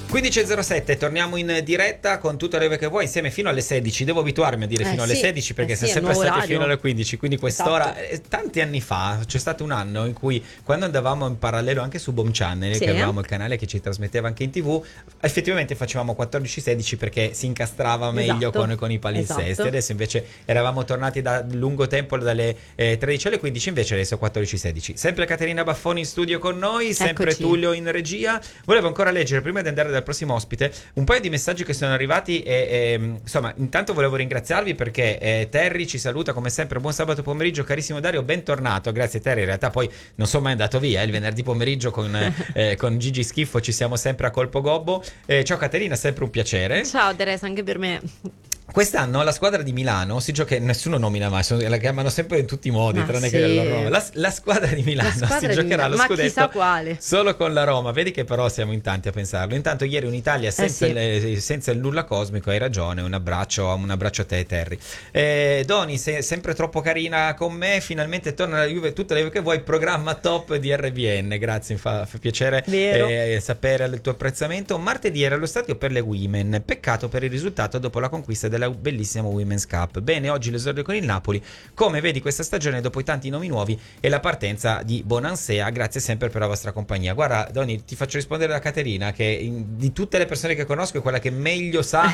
15.07, torniamo in diretta con tutte le ore che vuoi, insieme fino alle 16. Devo abituarmi a dire fino alle 16 perché siamo sempre stati orario. fino alle 15, quindi quest'ora. Esatto. Tanti anni fa c'è stato un anno in cui, quando andavamo in parallelo anche su Boom Channel, che avevamo il canale che ci trasmetteva anche in TV, effettivamente facevamo 14-16 perché si incastrava meglio con i palinsesti. Adesso invece eravamo tornati da lungo tempo, dalle 13 alle 15, invece adesso 14-16. Sempre Caterina Baffoni in studio con noi, sempre Tullio in regia. Volevo ancora leggere, prima di andare dal prossimo ospite, un paio di messaggi che sono arrivati e insomma, intanto volevo ringraziarvi perché Terry ci saluta come sempre: buon sabato pomeriggio carissimo Dario, bentornato. Grazie Terry, in realtà poi non sono mai andato via, il venerdì pomeriggio con Gigi Schiffo ci siamo sempre a colpo gobbo. Ciao Caterina, sempre un piacere. Ciao Teresa, anche per me. Quest'anno la squadra di Milano si gioca, nessuno nomina mai, la chiamano sempre in tutti i modi, tranne che la Roma. La squadra di Milano si giocherà lo scudetto, chissà quale, solo con la Roma. Vedi che però siamo in tanti a pensarlo. Intanto ieri un'Italia senza il nulla cosmico, hai ragione. Un abbraccio a te Terry. Doni, sei sempre troppo carina con me, finalmente torna la Juve, tutte le Juve che vuoi, programma top di RBN. Grazie, mi fa piacere sapere il tuo apprezzamento. Martedì era lo stadio per le Women, peccato per il risultato dopo la conquista della bellissima Women's Cup. Bene, oggi l'esordio con il Napoli, come vedi questa stagione dopo i tanti nomi nuovi e la partenza di Bonansea. Grazie sempre per la vostra compagnia. Guarda Doni, ti faccio rispondere da Caterina, che di tutte le persone che conosco è quella che meglio sa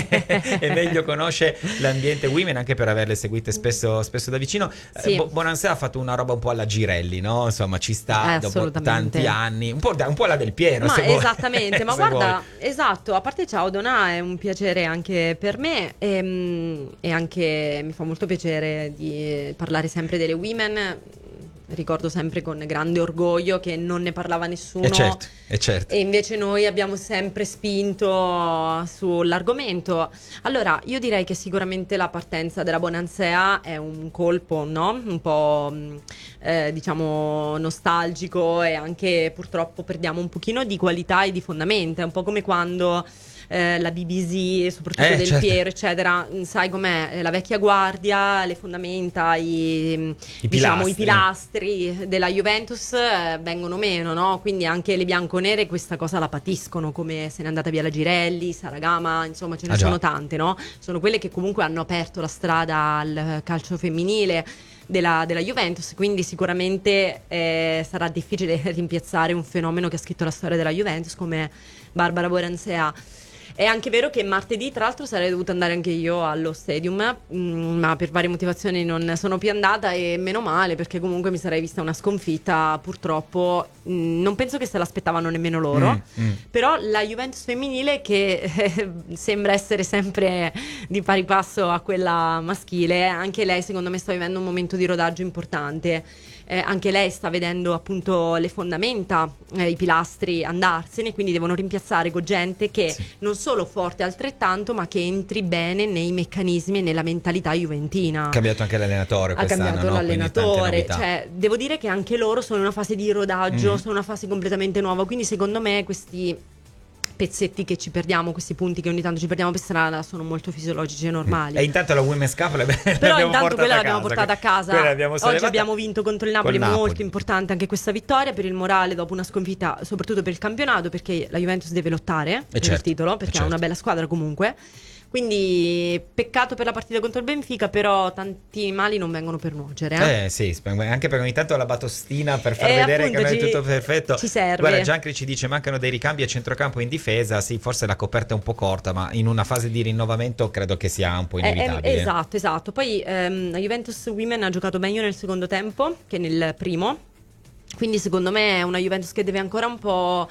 e meglio conosce l'ambiente Women, anche per averle seguite spesso da vicino. Bonansea ha fatto una roba un po' alla Girelli, no? Insomma, ci sta dopo tanti anni, un po' la Del Piero, ma esattamente. Ma guarda, esatto, a parte ciao Donà, è un piacere anche per me. E anche mi fa molto piacere di parlare sempre delle Women. Ricordo sempre con grande orgoglio che non ne parlava nessuno, certo. E invece noi abbiamo sempre spinto sull'argomento. Allora, io direi che sicuramente la partenza della Bonansea è un colpo, no? Un po' diciamo nostalgico, e anche purtroppo perdiamo un pochino di qualità e di fondamenta. È un po' come quando la BBC, soprattutto Del Piero eccetera, sai com'è, la vecchia guardia, le fondamenta, i pilastri della Juventus vengono meno, no? Quindi anche le bianconere questa cosa la patiscono, come se n'è andata via la Girelli, Saragama, insomma ce ne sono tante, no? Sono quelle che comunque hanno aperto la strada al calcio femminile della Juventus, quindi sicuramente sarà difficile rimpiazzare un fenomeno che ha scritto la storia della Juventus come Barbara Bonansea. È anche vero che martedì, tra l'altro, sarei dovuta andare anche io allo Stadium, ma per varie motivazioni non sono più andata, e meno male, perché comunque mi sarei vista una sconfitta, purtroppo. Non penso che se l'aspettavano nemmeno loro, però la Juventus femminile, che sembra essere sempre di pari passo a quella maschile, anche lei secondo me sta vivendo un momento di rodaggio importante. Anche lei sta vedendo appunto le fondamenta, i pilastri andarsene, quindi devono rimpiazzare con gente che non solo forte altrettanto, ma che entri bene nei meccanismi e nella mentalità juventina. Ha cambiato anche l'allenatore quest'anno, ha cambiato l'allenatore, cioè devo dire che anche loro sono in una fase di rodaggio, sono in una fase completamente nuova, quindi secondo me questi pezzetti che ci perdiamo, questi punti che ogni tanto ci perdiamo per strada, sono molto fisiologici e normali. E intanto la Women's Cup però intanto quella l'abbiamo portata a casa. Oggi abbiamo vinto contro il Napoli, molto importante anche questa vittoria per il morale dopo una sconfitta, soprattutto per il campionato, perché la Juventus deve lottare per il titolo, perché ha una bella squadra comunque. Quindi peccato per la partita contro il Benfica, però tanti mali non vengono per nuocere. Sì, anche perché ogni tanto la batostina per far vedere che non è tutto perfetto ci serve. Guarda, Giancri ci dice mancano dei ricambi a centrocampo e in difesa. Sì, forse la coperta è un po' corta, ma in una fase di rinnovamento credo che sia un po' inevitabile. Esatto. Poi la Juventus Women ha giocato meglio nel secondo tempo che nel primo, quindi secondo me è una Juventus che deve ancora un po'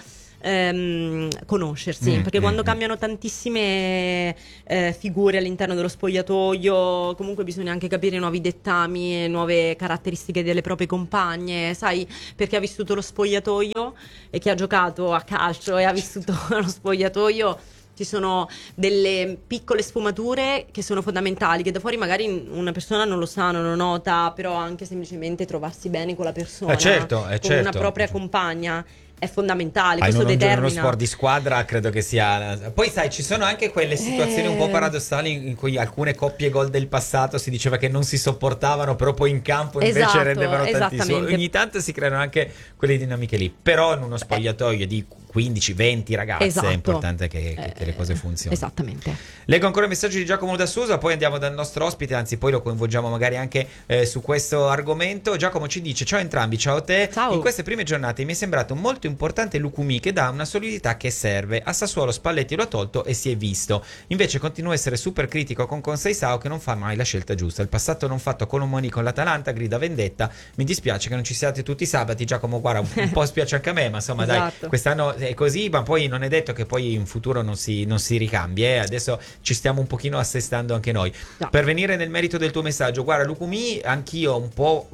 conoscersi, perché quando cambiano tantissime figure all'interno dello spogliatoio, comunque bisogna anche capire nuovi dettami e nuove caratteristiche delle proprie compagne, sai, perché ha vissuto lo spogliatoio e chi ha giocato a calcio e ha vissuto lo spogliatoio, ci sono delle piccole sfumature che sono fondamentali, che da fuori magari una persona non lo sa, non lo nota, però anche semplicemente trovarsi bene con la persona, con una propria compagna, è fondamentale. Questo determina. Uno sport di squadra credo che sia. Poi sai, ci sono anche quelle situazioni un po' paradossali in cui alcune coppie gol del passato si diceva che non si sopportavano, però poi in campo invece rendevano tantissimo. Ogni tanto si creano anche quelle dinamiche lì. Però in uno spogliatoio di 15, 20 ragazze, esatto. È importante che le cose funzionino. Esattamente. Leggo ancora il messaggio di Giacomo da Susa, poi andiamo dal nostro ospite, anzi poi lo coinvolgiamo magari anche su questo argomento. Giacomo ci dice: ciao entrambi, ciao a te. Ciao. In queste prime giornate mi è sembrato molto importante Lucumi, che dà una solidità che serve. A Sassuolo Spalletti lo ha tolto e si è visto. Invece continuo a essere super critico con Conceição, che non fa mai la scelta giusta. Il passato non fatto con Colomoni con l'Atalanta grida vendetta. Mi dispiace che non ci siate tutti i sabati. Giacomo, guarda, un po' spiace anche a me, ma insomma esatto. dai, quest'anno è così, ma poi non è detto che poi in futuro non si ricambi. Adesso ci stiamo un pochino assestando anche noi. No. Per venire nel merito del tuo messaggio, guarda Lucumi, anch'io un po'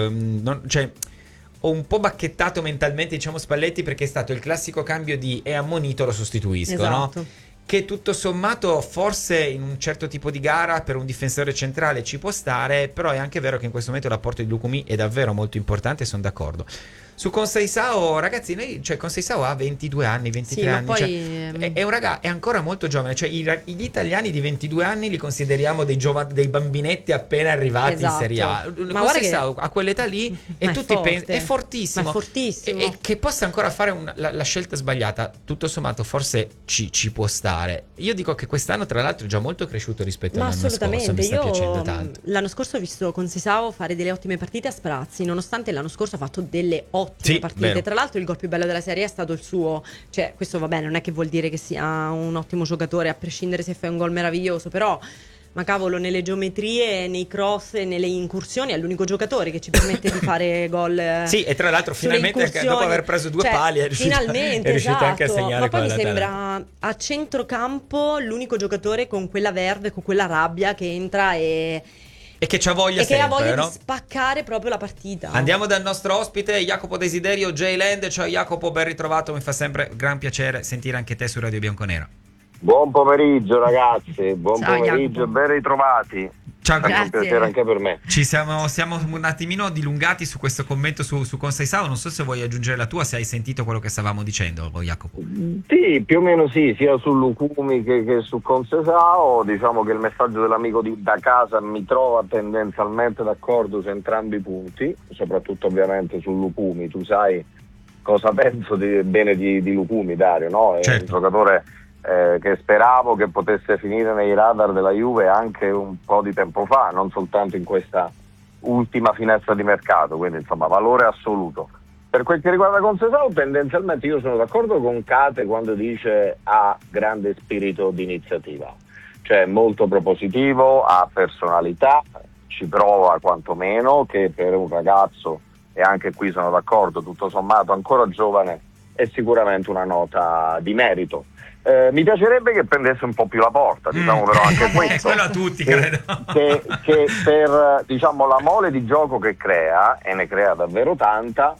ho un po' bacchettato mentalmente, diciamo, Spalletti, perché è stato il classico cambio di è ammonito, lo sostituisco, esatto. no? Che tutto sommato forse in un certo tipo di gara per un difensore centrale ci può stare, però è anche vero che in questo momento l'apporto di Lucumi è davvero molto importante, sono d'accordo. Su Conceição, ragazzi, Conceição ha 22 anni, 23 anni, poi, è ancora molto giovane, cioè gli italiani di 22 anni li consideriamo dei bambinetti appena arrivati, esatto, in Serie A. Ma Conceição a quell'età lì e tutti pensano, è fortissimo, ma è fortissimo. E che possa ancora fare la scelta sbagliata, tutto sommato forse ci può stare. Io dico che quest'anno tra l'altro è già molto cresciuto rispetto all'anno scorso, mi sta piacendo tanto. L'anno scorso ho visto Conceição fare delle ottime partite a sprazzi, nonostante l'anno scorso ha fatto delle ottime partite. Vero. Tra l'altro il gol più bello della serie è stato il suo, cioè questo va bene, non è che vuol dire che sia un ottimo giocatore a prescindere se fai un gol meraviglioso, però ma cavolo, nelle geometrie, nei cross e nelle incursioni è l'unico giocatore che ci permette di fare gol. Sì, e tra l'altro finalmente dopo aver preso due pali è riuscito esatto, anche a segnare. ma poi mi sembra a centrocampo l'unico giocatore con quella verve, con quella rabbia che entra e che c'ha voglia e sempre, che ha voglia no? di spaccare proprio la partita. Andiamo dal nostro ospite Jacopo Desiderio, J-Land. Ciao Jacopo, ben ritrovato, mi fa sempre gran piacere sentire anche te su Radio Bianconero. Buon pomeriggio ragazzi, buon Ciao, pomeriggio, Jacopo. ben ritrovati. Ciao, è un piacere anche per me. Siamo un attimino dilungati su questo commento su Conceição, non so se vuoi aggiungere la tua, se hai sentito quello che stavamo dicendo, Jacopo. Sì, più o meno sì, sia su Lucumi che su Conceição. Diciamo che il messaggio dell'amico da casa mi trova tendenzialmente d'accordo su entrambi i punti, soprattutto ovviamente su Lucumi. Tu sai cosa penso bene di Lucumi, Dario, no? È certo. Un giocatore che speravo che potesse finire nei radar della Juve anche un po' di tempo fa, non soltanto in questa ultima finestra di mercato, quindi insomma valore assoluto. Per quel che riguarda Conceição, tendenzialmente io sono d'accordo con Cate quando dice ha grande spirito di iniziativa, cioè molto propositivo, ha personalità, ci prova quantomeno, che per un ragazzo, e anche qui sono d'accordo, tutto sommato ancora giovane, è sicuramente una nota di merito. Mi piacerebbe che prendesse un po' più la porta, diciamo, però anche questo. Quello a tutti, credo. Che per diciamo la mole di gioco che crea, e ne crea davvero tanta,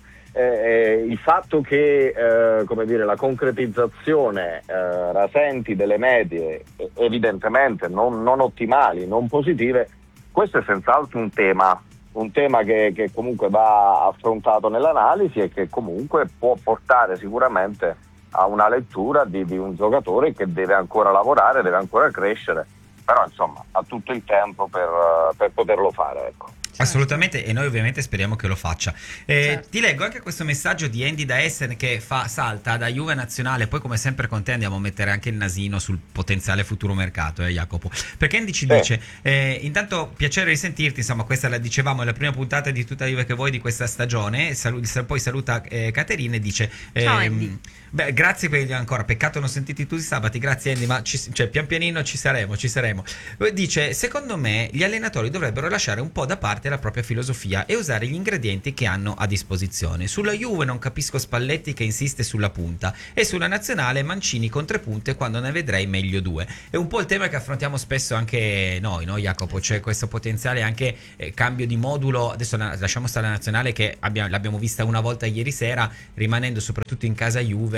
il fatto che come dire, la concretizzazione rasenti delle medie, evidentemente non ottimali, non positive, questo è senz'altro un tema che comunque va affrontato nell'analisi e che comunque può portare sicuramente a una lettura di un giocatore che deve ancora lavorare, deve ancora crescere, però insomma ha tutto il tempo per poterlo fare, ecco. Assolutamente, e noi ovviamente speriamo che lo faccia. Certo. Ti leggo anche questo messaggio di Andy da Essen che salta da Juve Nazionale. Poi come sempre con te andiamo a mettere anche il nasino sul potenziale futuro mercato, Jacopo, perché Andy ci dice intanto piacere risentirti, insomma questa la dicevamo, è la prima puntata di Tutta Juve che vuoi di questa stagione. Poi saluta Caterina e dice ciao Andy. Grazie ancora, peccato non sentiti tutti i sabati, grazie Andy, ma pian pianino ci saremo. Dice, secondo me gli allenatori dovrebbero lasciare un po' da parte la propria filosofia e usare gli ingredienti che hanno a disposizione. Sulla Juve non capisco Spalletti che insiste sulla punta, e sulla nazionale Mancini con 3 punte quando ne vedrei meglio 2. È un po' il tema che affrontiamo spesso anche noi, no Jacopo? C'è questo potenziale anche cambio di modulo. Adesso lasciamo stare la nazionale che l'abbiamo vista una volta ieri sera, rimanendo soprattutto in casa Juve.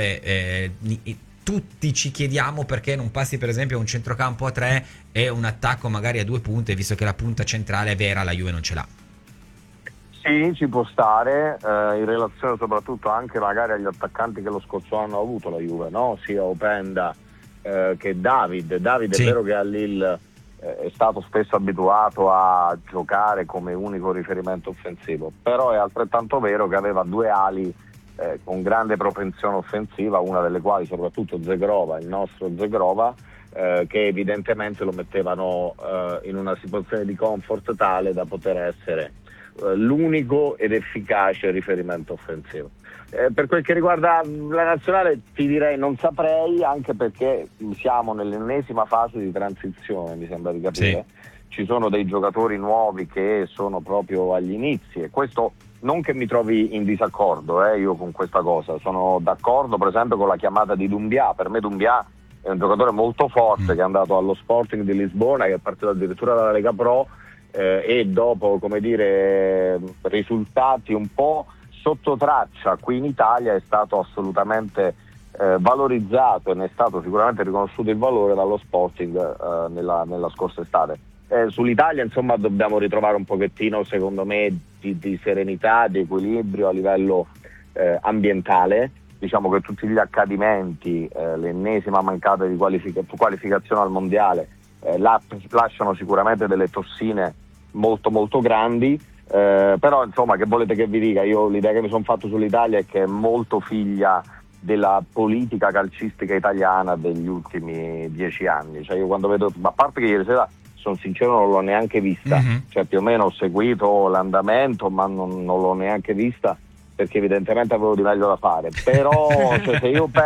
Tutti ci chiediamo perché non passi per esempio a un centrocampo a 3 e un attacco magari a 2 punte, visto che la punta centrale vera la Juve non ce l'ha. Sì, ci può stare, in relazione soprattutto anche magari agli attaccanti che lo scorso anno ha avuto la Juve, no? Sia Openda che David. David sì. È vero che a Lille è stato spesso abituato a giocare come unico riferimento offensivo, però è altrettanto vero che aveva 2 ali con grande propensione offensiva, una delle quali soprattutto Zegrova, il nostro Zegrova, che evidentemente lo mettevano in una situazione di comfort tale da poter essere l'unico ed efficace riferimento offensivo. Per quel che riguarda la nazionale ti direi non saprei, anche perché siamo nell'ennesima fase di transizione, mi sembra di capire. Sì. Ci sono dei giocatori nuovi che sono proprio agli inizi, e questo non che mi trovi in disaccordo io con questa cosa. Sono d'accordo per esempio con la chiamata di Doumbia. Per me Doumbia è un giocatore molto forte che è andato allo Sporting di Lisbona, che è partito addirittura dalla Lega Pro, e dopo, come dire, risultati un po' sotto traccia qui in Italia è stato assolutamente valorizzato, e ne è stato sicuramente riconosciuto il valore dallo Sporting nella scorsa estate. Sull'Italia insomma dobbiamo ritrovare un pochettino, secondo me, di serenità, di equilibrio a livello ambientale. Diciamo che tutti gli accadimenti, l'ennesima mancata di qualificazione al mondiale, lasciano sicuramente delle tossine molto molto grandi, però insomma, che volete che vi dica, io l'idea che mi sono fatto sull'Italia è che è molto figlia della politica calcistica italiana degli ultimi 10 anni. Cioè io quando vedo, a parte che ieri sera sono sincero non l'ho neanche vista, cioè più o meno ho seguito l'andamento ma non l'ho neanche vista, perché evidentemente avevo di meglio da fare. Però cioè, se io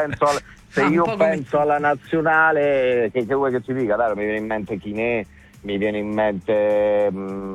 penso alla nazionale, che vuoi che ti dica? Dai, mi viene in mente Chinè, mi viene in mente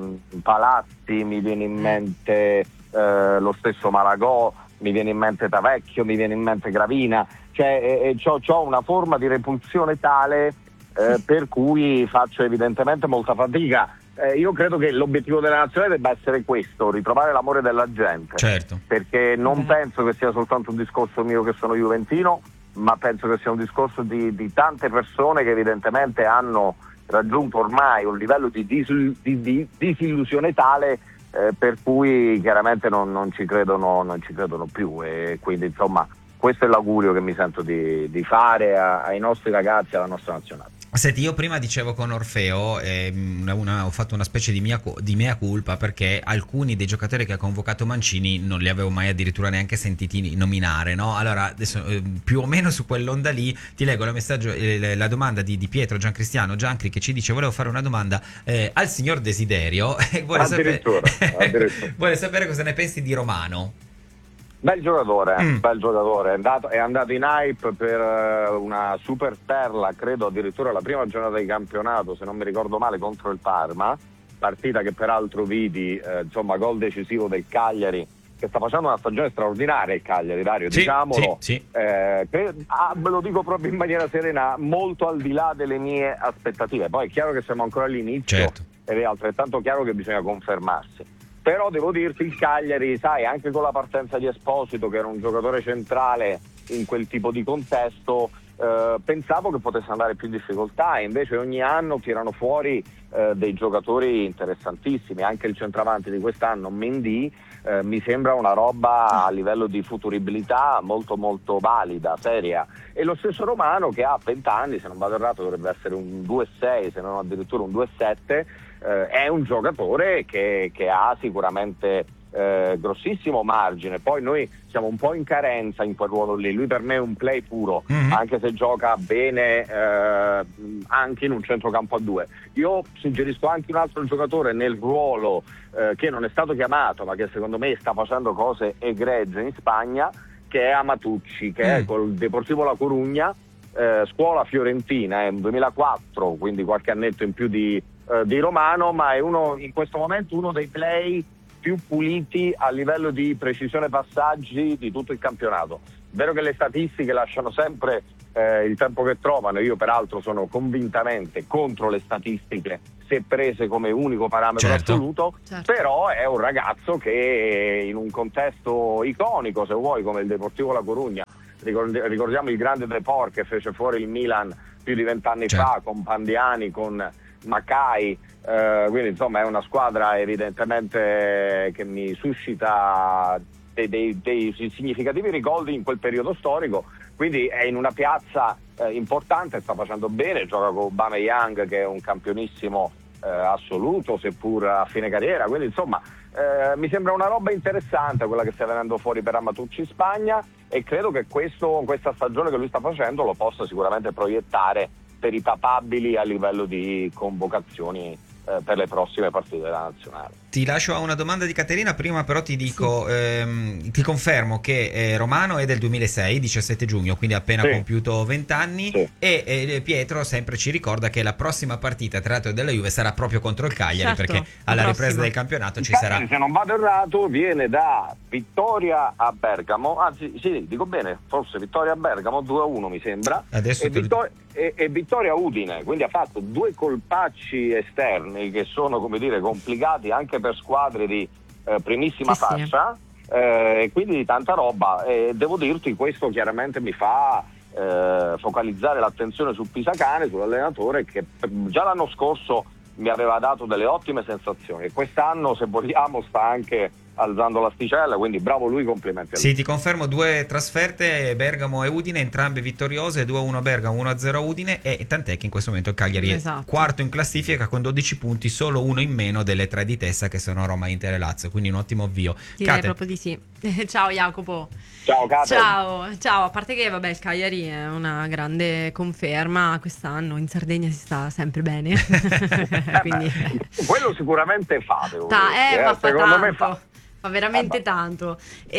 Palazzi, mi viene in mente lo stesso Malagò, mi viene in mente Tavecchio, mi viene in mente Gravina, cioè c'ho una forma di repulsione tale per cui faccio evidentemente molta fatica. Io credo che l'obiettivo della nazionale debba essere questo, ritrovare l'amore della gente. Certo. Perché non penso che sia soltanto un discorso mio che sono juventino, ma penso che sia un discorso di tante persone che evidentemente hanno raggiunto ormai un livello di disillusione tale per cui chiaramente non ci credono più, e quindi insomma questo è l'augurio che mi sento di fare ai nostri ragazzi, alla nostra nazionale. Senti, io prima dicevo con Orfeo, ho fatto una specie di mea culpa, perché alcuni dei giocatori che ha convocato Mancini non li avevo mai addirittura neanche sentiti nominare, no? Allora adesso più o meno su quell'onda lì ti leggo la domanda di Pietro Giancristiano Giancri, che ci dice: volevo fare una domanda al signor Desiderio e vuole sapere cosa ne pensi di Romano. Bel giocatore, è andato in hype per una super perla, credo addirittura la prima giornata di campionato, se non mi ricordo male, contro il Parma, partita che peraltro vidi, gol decisivo del Cagliari, che sta facendo una stagione straordinaria il Cagliari, Dario, sì, diciamolo. Sì. Ve lo dico proprio in maniera serena, molto al di là delle mie aspettative. Poi è chiaro che siamo ancora all'inizio, certo, ed è altrettanto chiaro che bisogna confermarsi. Però devo dirti, il Cagliari, sai, anche con la partenza di Esposito, che era un giocatore centrale in quel tipo di contesto, pensavo che potesse andare più in difficoltà, e invece ogni anno tirano fuori dei giocatori interessantissimi. Anche il centravanti di quest'anno, Mendy, mi sembra una roba a livello di futuribilità molto molto valida, seria. E lo stesso Romano, che ha 20 anni, se non vado errato dovrebbe essere un 2,6, se non addirittura un 2,7, è un giocatore che ha sicuramente grossissimo margine. Poi noi siamo un po' in carenza in quel ruolo lì. Lui per me è un play puro, anche se gioca bene anche in un centrocampo a 2. Io suggerisco anche un altro giocatore nel ruolo che non è stato chiamato, ma che secondo me sta facendo cose egregie in Spagna, che è Amatucci, che è col Deportivo La Corugna, scuola fiorentina, è un 2004, quindi qualche annetto in più di Romano, ma è in questo momento uno dei play più puliti a livello di precisione passaggi di tutto il campionato. Vero che le statistiche lasciano sempre il tempo che trovano. Io peraltro sono convintamente contro le statistiche se prese come unico parametro, certo, assoluto, certo. Però è un ragazzo che in un contesto iconico, se vuoi, come il Deportivo La Corugna, ricordiamo il grande Depor che fece fuori il Milan più di 20 anni, certo, fa, con Pandiani, con Macai, quindi insomma è una squadra evidentemente che mi suscita dei significativi ricordi in quel periodo storico. Quindi è in una piazza importante, sta facendo bene, gioca con Aubameyang che è un campionissimo assoluto, seppur a fine carriera, quindi insomma mi sembra una roba interessante quella che sta venendo fuori per Amatucci in Spagna, e credo che questa stagione che lui sta facendo lo possa sicuramente proiettare per i papabili a livello di convocazioni per le prossime partite della nazionale. Ti lascio a una domanda di Caterina, prima però ti dico, ti confermo che Romano è del 2006, 17 giugno, quindi ha appena compiuto 20 anni, e Pietro sempre ci ricorda che la prossima partita tra l'altro della Juve sarà proprio contro il Cagliari, perché alla ripresa del campionato ci sarà. Se non vado errato, viene da Vittoria a Bergamo, anzi sì, dico bene, forse Vittoria a Bergamo 2-1 mi sembra, e Vittoria Udine, quindi ha fatto 2 colpacci esterni che sono, come dire, complicati anche per squadre di primissima fascia, e quindi di tanta roba, e devo dirti, questo chiaramente mi fa focalizzare l'attenzione su Pisacane, sull'allenatore che già l'anno scorso mi aveva dato delle ottime sensazioni, e quest'anno, se vogliamo, sta anche alzando l'asticella, quindi bravo lui, complimenti a lui. Sì, ti confermo 2 trasferte, Bergamo e Udine, entrambe vittoriose, 2-1 Bergamo, 1-0 Udine, e tant'è che in questo momento il Cagliari è quarto in classifica con 12 punti, solo uno in meno delle 3 di testa che sono Roma, Inter e Lazio, quindi un ottimo avvio. Direi proprio di sì. Ciao Jacopo. Ciao Kate. Ciao, a parte che vabbè, il Cagliari è una grande conferma quest'anno, in Sardegna si sta sempre bene. Quindi quello sicuramente fa secondo tanto. Me fa veramente tanto.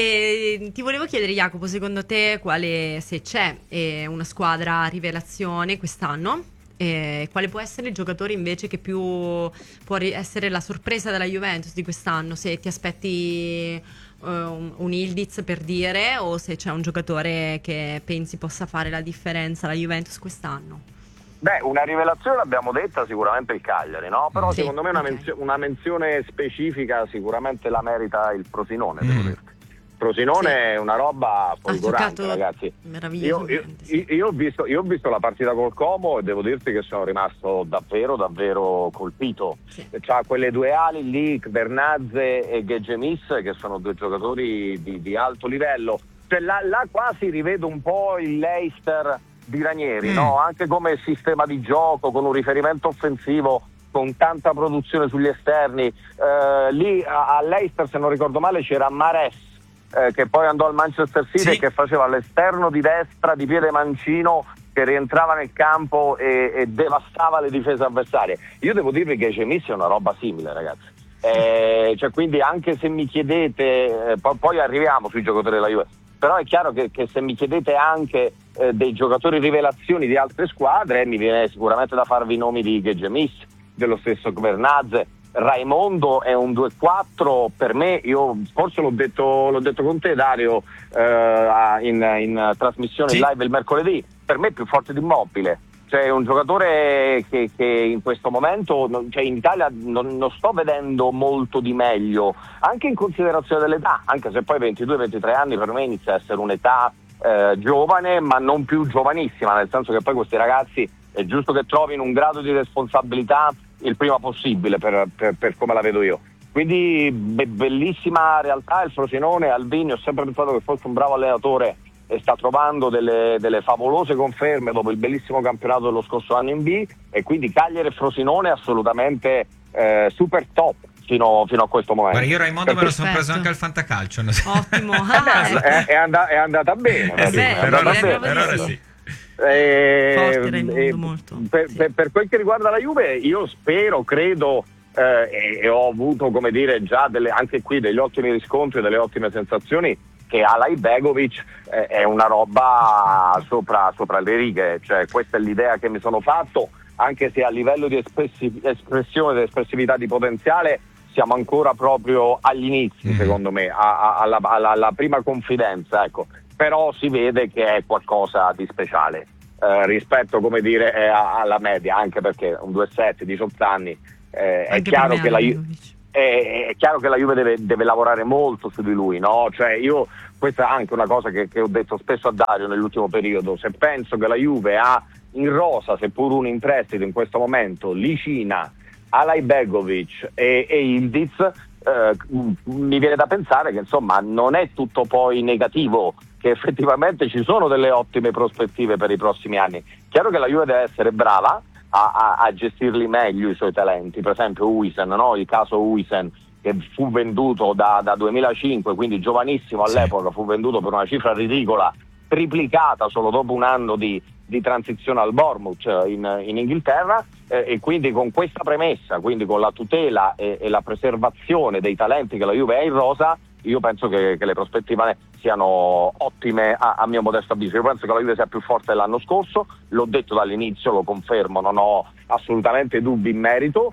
E ti volevo chiedere, Jacopo, secondo te quale, se c'è una squadra rivelazione quest'anno, quale può essere il giocatore invece che più può essere la sorpresa della Juventus di quest'anno? Se ti aspetti un Ildiz, per dire, o se c'è un giocatore che pensi possa fare la differenza alla Juventus quest'anno? Beh, una rivelazione l'abbiamo detta, sicuramente il Cagliari, no? Però secondo me una menzione specifica sicuramente la merita il Frosinone, devo dirti. Frosinone è una roba folgorante, ragazzi. Io ho visto la partita col Como e devo dirti che sono rimasto davvero davvero colpito. C'ha quelle 2 ali lì, Bernazze e Gedgemis, che sono 2 giocatori di alto livello. Cioè là quasi rivedo un po' il Leicester di Ranieri, no? Anche come sistema di gioco, con un riferimento offensivo, con tanta produzione sugli esterni. Lì a Leicester, se non ricordo male, c'era Mahrez, che poi andò al Manchester City e che faceva all'esterno di destra di piede mancino, che rientrava nel campo e devastava le difese avversarie. Io devo dirvi che Gemissi è una roba simile, ragazzi. Cioè, quindi anche se mi chiedete, poi arriviamo sui giocatori della Juve, però è chiaro che se mi chiedete anche dei giocatori rivelazioni di altre squadre, mi viene sicuramente da farvi i nomi di Gedgemis, dello stesso Bernazze. Raimondo è un 2-4 per me, io forse l'ho detto con te, Dario, in trasmissione live il mercoledì, per me è più forte di Immobile. Cioè, un giocatore che in questo momento, cioè in Italia non sto vedendo molto di meglio, anche in considerazione dell'età, anche se poi 22-23 anni per me inizia a essere un'età giovane, ma non più giovanissima, nel senso che poi questi ragazzi è giusto che trovino un grado di responsabilità il prima possibile, per come la vedo io. Quindi bellissima realtà il Frosinone. Albini, ho sempre pensato che fosse un bravo allenatore e sta trovando delle favolose conferme dopo il bellissimo campionato dello scorso anno in B, e quindi Cagliari e Frosinone assolutamente super top fino a questo momento. Guarda, io Raimondo me lo sono preso anche al fantacalcio. Ottimo. È andata bene. Per ora sì. Molto. Per quel che riguarda la Juve, io spero, credo, e ho avuto, come dire, già anche qui degli ottimi riscontri, delle ottime sensazioni, che Alay Begovic è una roba sopra le righe. Cioè, questa è l'idea che mi sono fatto, anche se a livello di espressione, di espressività di potenziale siamo ancora proprio agli inizi, secondo me, alla prima confidenza, ecco. Però si vede che è qualcosa di speciale rispetto, come dire, alla media, anche perché un 2-7, 18 anni, è chiaro che la Juve deve lavorare molto su di lui, no? Cioè, questa è anche una cosa che ho detto spesso a Dario nell'ultimo periodo: se penso che la Juve ha in rosa, seppur un in prestito in questo momento, Licina, Alay Begovic e Ildiz, mi viene da pensare che insomma non è tutto poi negativo, che effettivamente ci sono delle ottime prospettive per i prossimi anni. Chiaro che la Juve deve essere brava a gestirli meglio i suoi talenti, per esempio Huijsen, no? Il caso Huijsen, che fu venduto da 2005, quindi giovanissimo all'epoca, fu venduto per una cifra ridicola, triplicata solo dopo un anno di transizione al Bournemouth in Inghilterra, e quindi con questa premessa, quindi con la tutela e la preservazione dei talenti che la Juve ha in rosa, io penso che le prospettive siano ottime a mio modesto avviso. Io penso che la Juve sia più forte dell'anno scorso, l'ho detto dall'inizio, lo confermo, non ho assolutamente dubbi in merito,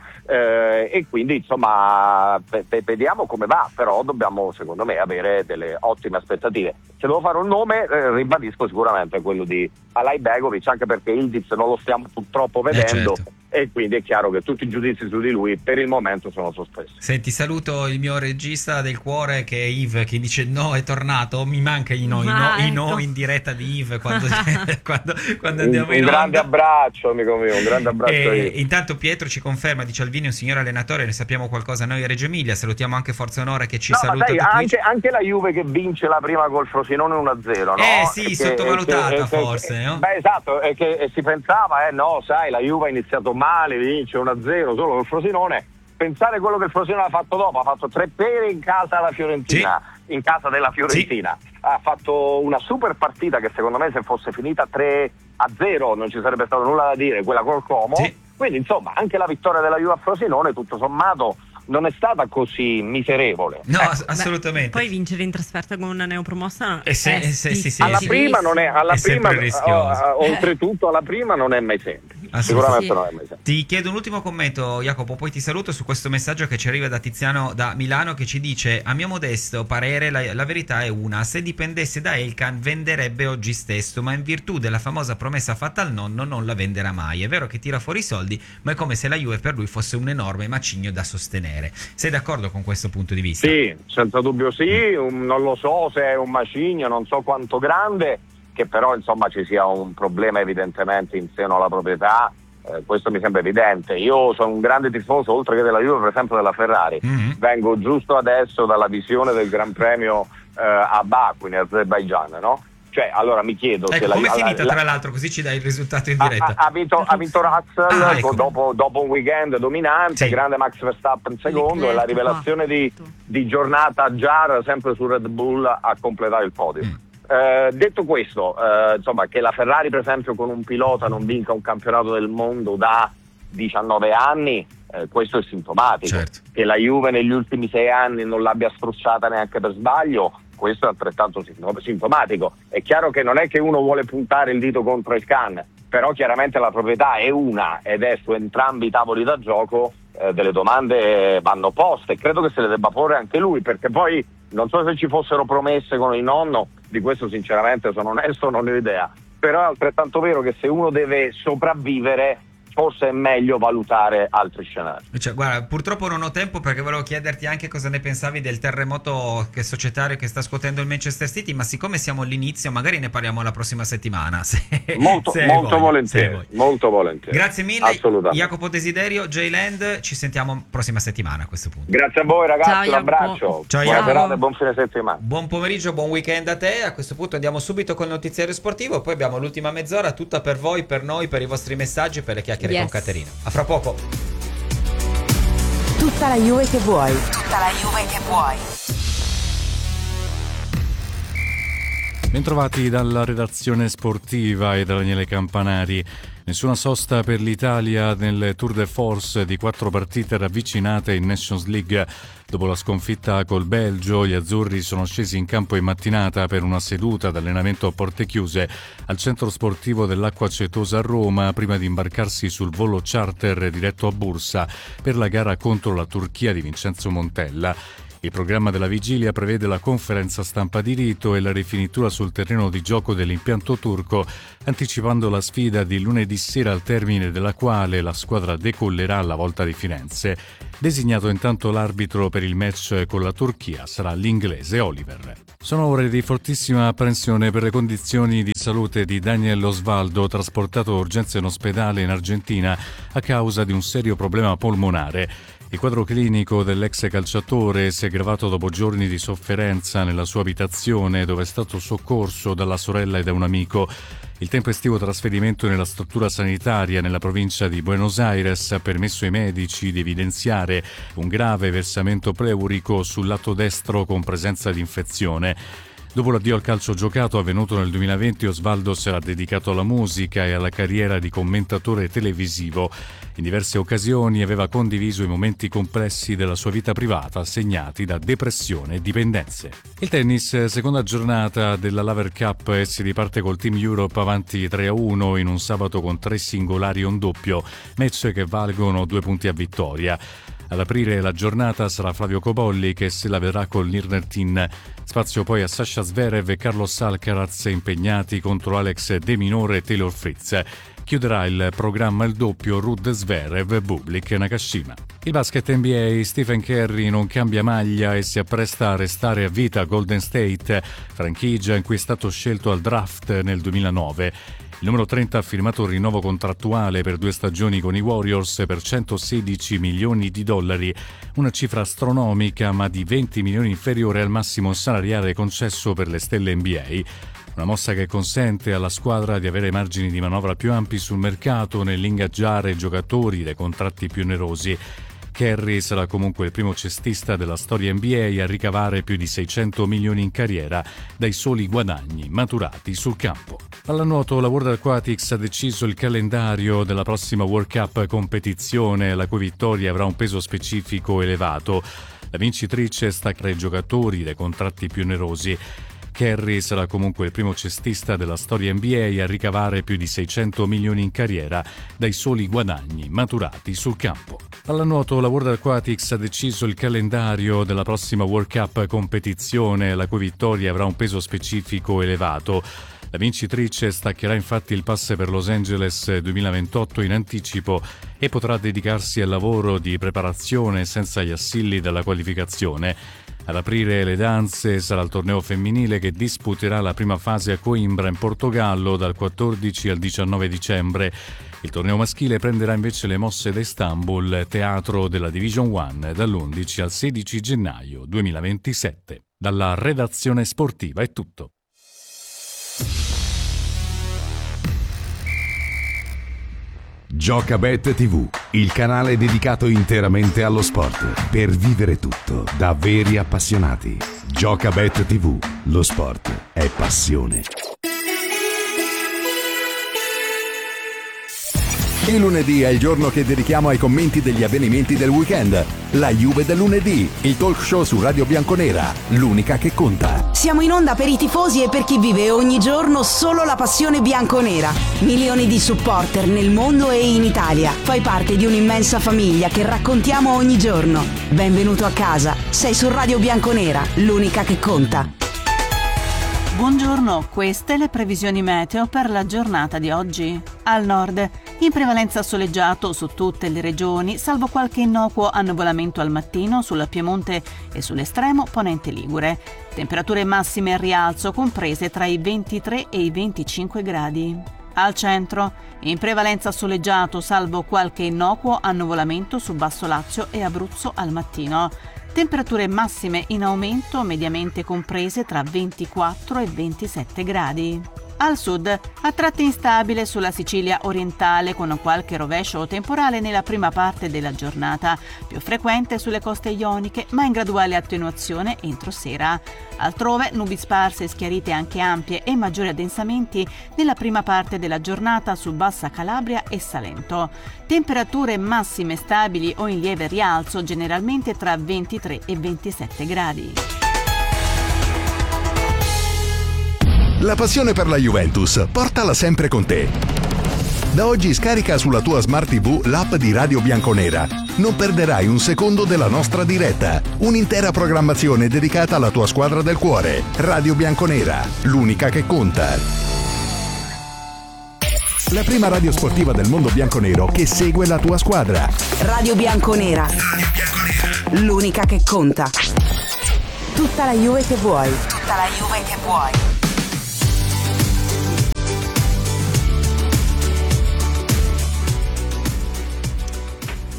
e quindi insomma vediamo come va, però dobbiamo secondo me avere delle ottime aspettative. Se devo fare un nome, ribadisco sicuramente quello di Alay Begovic, anche perché Ildiz non lo stiamo purtroppo vedendo, certo. E quindi è chiaro che tutti i giudizi su di lui per il momento sono sospesi. Senti, saluto il mio regista del cuore che è Yves, che dice no, è tornato, mi manca i no in diretta di Yves quando andiamo in onda. Un grande abbraccio, amico mio, un grande abbraccio a Yves. Intanto Pietro ci conferma, dice Alvini è un signor allenatore, ne sappiamo qualcosa noi a Reggio Emilia, salutiamo anche Forza Onore che ci saluta. Anche la Juve che vince la prima col Frosinone 1-0, no? Sì, sottovalutata forse, no? Beh, esatto, e si pensava, no, sai, la Juve ha iniziato male, vince 1-0 solo col Frosinone. Pensare quello che il Frosinone ha fatto dopo, ha fatto 3 pere in casa della Fiorentina, sì. In casa della Fiorentina, sì. Ha fatto una super partita che secondo me se fosse finita 3-0 non ci sarebbe stato nulla da dire, quella col Como, sì. Quindi insomma anche la vittoria della Juve a Frosinone tutto sommato non è stata così miserevole. No, assolutamente. Poi vincere in trasferta con una neopromossa sì, alla prima non è alla prima rischioso. Oltretutto alla prima non è mai semplice. Sicuramente non è mai semplice. Ti chiedo un ultimo commento, Jacopo, poi ti saluto su questo messaggio che ci arriva da Tiziano da Milano che ci dice: a mio modesto parere la verità è una, se dipendesse da Elkan venderebbe oggi stesso, ma in virtù della famosa promessa fatta al nonno non la venderà mai. È vero che tira fuori i soldi, ma è come se la Juve per lui fosse un enorme macigno da sostenere. Sei d'accordo con questo punto di vista? Sì, senza dubbio sì, non lo so se è un macigno, non so quanto grande, che però insomma ci sia un problema evidentemente in seno alla proprietà, questo mi sembra evidente. Io sono un grande tifoso, oltre che della Juve, per esempio della Ferrari. Vengo giusto adesso dalla visione del Gran Premio a Baku in Azerbaigian, no? Cioè, allora mi chiedo se come è finita tra l'altro, così ci dai il risultato in diretta. Ha vinto Russell ecco. dopo un weekend dominante, sì. Grande Max Verstappen secondo, e la rivelazione di giornata Jar sempre su Red Bull a completare il podio. Detto questo, insomma, che la Ferrari per esempio con un pilota non vinca un campionato del mondo da 19 anni, questo è sintomatico. Certo. Che la Juve negli ultimi 6 anni non l'abbia spruzzata neanche per sbaglio, questo è altrettanto sintomatico. È chiaro che non è che uno vuole puntare il dito contro il can, però chiaramente la proprietà è una ed è su entrambi i tavoli da gioco, delle domande vanno poste, credo che se le debba porre anche lui, perché poi non so se ci fossero promesse con il nonno, di questo sinceramente sono onesto, non ne ho idea, però è altrettanto vero che se uno deve sopravvivere forse è meglio valutare altri scenari. Cioè, guarda, purtroppo non ho tempo perché volevo chiederti anche cosa ne pensavi del terremoto societario che sta scuotendo il Manchester City, ma siccome siamo all'inizio magari ne parliamo la prossima settimana. Molto volentieri. Grazie mille Jacopo Desiderio, J-Land, ci sentiamo prossima settimana a questo punto. Grazie a voi ragazzi, un abbraccio. Ciao, buona serata e buon fine settimana. Buon pomeriggio, buon weekend a te. A questo punto andiamo subito col notiziario sportivo, poi abbiamo l'ultima mezz'ora tutta per voi, per noi, per i vostri messaggi, per le chiacchiere con Caterina. A fra poco. Tutta la Juve che vuoi. Tutta la Juve che vuoi. Bentrovati dalla redazione sportiva e da Daniele Campanari. Nessuna sosta per l'Italia nel Tour de Force di 4 partite ravvicinate in Nations League. Dopo la sconfitta col Belgio, gli azzurri sono scesi in campo in mattinata per una seduta d'allenamento a porte chiuse al centro sportivo dell'Acqua Cetosa a Roma, prima di imbarcarsi sul volo charter diretto a Bursa per la gara contro la Turchia di Vincenzo Montella. Il programma della vigilia prevede la conferenza stampa di rito e la rifinitura sul terreno di gioco dell'impianto turco, anticipando la sfida di lunedì sera al termine della quale la squadra decollerà alla Volta di Firenze. Designato intanto l'arbitro per il match con la Turchia sarà l'inglese Oliver. Sono ore di fortissima apprensione per le condizioni di salute di Daniel Osvaldo, trasportato d'urgenza in ospedale in Argentina a causa di un serio problema polmonare. Il quadro clinico dell'ex calciatore si è aggravato dopo giorni di sofferenza nella sua abitazione, dove è stato soccorso dalla sorella e da un amico. Il tempestivo trasferimento nella struttura sanitaria nella provincia di Buenos Aires ha permesso ai medici di evidenziare un grave versamento pleurico sul lato destro con presenza di infezione. Dopo l'addio al calcio giocato avvenuto nel 2020, Osvaldo si era dedicato alla musica e alla carriera di commentatore televisivo. In diverse occasioni aveva condiviso i momenti complessi della sua vita privata, segnati da depressione e dipendenze. Il tennis, seconda giornata della Laver Cup, e si riparte col Team Europe avanti 3-1 in un sabato con 3 singolari e un doppio, match che valgono 2 punti a vittoria. Ad aprire la giornata sarà Flavio Cobolli che se la vedrà col Nirnertin. Spazio poi a Sasha Zverev e Carlos Alcaraz impegnati contro Alex De Minaur e Taylor Fritz. Chiuderà il programma il doppio Ruud Zverev, Bublik e Nakashima. Il basket NBA, Stephen Curry non cambia maglia e si appresta a restare a vita a Golden State, franchigia in cui è stato scelto al draft nel 2009. Il numero 30 ha firmato un rinnovo contrattuale per 2 stagioni con i Warriors per $116 milioni, una cifra astronomica ma di 20 milioni inferiore al massimo salariale concesso per le stelle NBA. Una mossa che consente alla squadra di avere margini di manovra più ampi sul mercato nell'ingaggiare giocatori dai contratti più onerosi. Curry sarà comunque il primo cestista della storia NBA a ricavare più di 600 milioni in carriera dai soli guadagni maturati sul campo. Pallanuoto, la World Aquatics ha deciso il calendario della prossima World Cup competizione, la cui vittoria avrà un peso specifico elevato. La vincitrice stacca i giocatori dai contratti più onerosi. Curry sarà comunque il primo cestista della storia NBA a ricavare più di 600 milioni in carriera dai soli guadagni maturati sul campo. Pallanuoto, la World Aquatics ha deciso il calendario della prossima World Cup competizione, la cui vittoria avrà un peso specifico elevato. La vincitrice staccherà infatti il pass per Los Angeles 2028 in anticipo e potrà dedicarsi al lavoro di preparazione senza gli assilli della qualificazione. Ad aprire le danze sarà il torneo femminile che disputerà la prima fase a Coimbra in Portogallo dal 14 al 19 dicembre. Il torneo maschile prenderà invece le mosse da Istanbul, teatro della Division 1, dall'11 al 16 gennaio 2027. Dalla redazione sportiva è tutto. Giocabet TV, il canale dedicato interamente allo sport, per vivere tutto da veri appassionati. Giocabet TV, lo sport è passione. Il lunedì è il giorno che dedichiamo ai commenti degli avvenimenti del weekend. La Juve del lunedì, il talk show su Radio Bianconera, l'unica che conta. Siamo in onda per i tifosi e per chi vive ogni giorno solo la passione bianconera. Milioni di supporter nel mondo e in Italia. Fai parte di un'immensa famiglia che raccontiamo ogni giorno. Benvenuto a casa. Sei su Radio Bianconera, l'unica che conta. Buongiorno, queste le previsioni meteo per la giornata di oggi. Al nord, in prevalenza soleggiato su tutte le regioni, salvo qualche innocuo annuvolamento al mattino sul Piemonte e sull'estremo ponente ligure. Temperature massime al rialzo comprese tra i 23 e i 25 gradi. Al centro, in prevalenza soleggiato salvo qualche innocuo annuvolamento su Basso Lazio e Abruzzo al mattino. Temperature massime in aumento mediamente comprese tra 24 e 27 gradi. Al sud, a tratti instabile sulla Sicilia orientale con qualche rovescio temporale nella prima parte della giornata, più frequente sulle coste ioniche ma in graduale attenuazione entro sera. Altrove nubi sparse e schiarite anche ampie e maggiori addensamenti nella prima parte della giornata su Bassa Calabria e Salento. Temperature massime stabili o in lieve rialzo generalmente tra 23 e 27 gradi. La passione per la Juventus, portala sempre con te. Da oggi scarica sulla tua Smart TV l'app di Radio Bianconera. Non perderai un secondo della nostra diretta. Un'intera programmazione dedicata alla tua squadra del cuore. Radio Bianconera, l'unica che conta. La prima radio sportiva del mondo bianconero che segue la tua squadra. Radio Bianconera, l'unica che conta. Tutta la Juve che vuoi. Tutta la Juve che vuoi.